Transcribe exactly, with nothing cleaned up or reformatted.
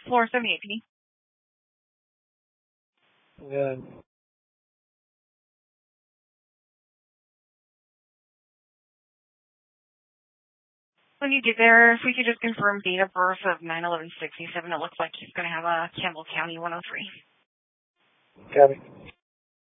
Floor seventy-eight P. Good. When you get there, if we could just confirm date of birth of nine eleven sixty-seven, it looks like he's going to have a Campbell County one oh three. Copy.